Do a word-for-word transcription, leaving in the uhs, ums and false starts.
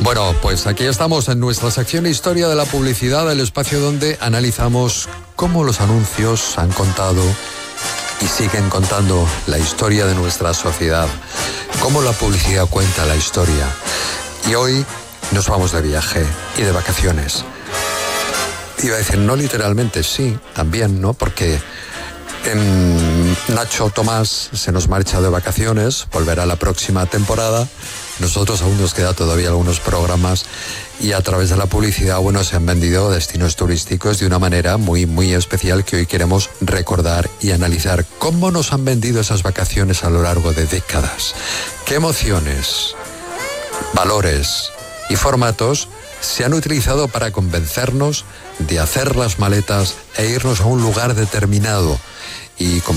Bueno, pues aquí estamos en nuestra sección Historia de la Publicidad, el espacio donde analizamos cómo los anuncios han contado y siguen contando la historia de nuestra sociedad, cómo la publicidad cuenta la historia. Y hoy nos vamos de viaje y de vacaciones. Iba a decir, no literalmente, sí, también, ¿no? Porque en Nacho Tomás se nos marcha de vacaciones, volverá la próxima temporada. Nosotros aún nos queda todavía algunos programas y a través de la publicidad, bueno, se han vendido destinos turísticos de una manera muy, muy especial que hoy queremos recordar y analizar. ¿Cómo nos han vendido esas vacaciones a lo largo de décadas? ¿Qué emociones, valores y formatos se han utilizado para convencernos de hacer las maletas e irnos a un lugar determinado? Y como